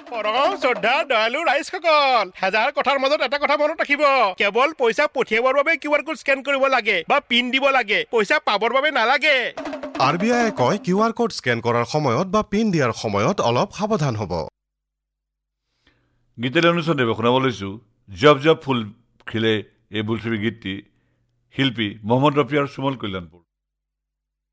পৰম শ্ৰদ্ধা দয়ালু ৰাইজসকল, হাজাৰ কথাৰ মাজত এটা কথা মনত ৰাখিব, কেৱল পইচা পঠিয়াবৰ বাবে QR কোড স্কেন কৰিব লাগে বা পিন দিব লাগে, পইচা পাবৰ বাবে নালাগে। RBI কয় QR কোড স্কেন কৰাৰ সময়ত বা পিন দিয়াৰ সময়ত অলপ সাৱধান হ'ব। গীতের অনুষ্ঠানে শুনাব লৈছোঁ জব জব ফুল খিলে এই বোলছবি গীতটি শিল্পী মোহাম্মদ ৰফি আৰু সুমল কল্যাণপুৰ।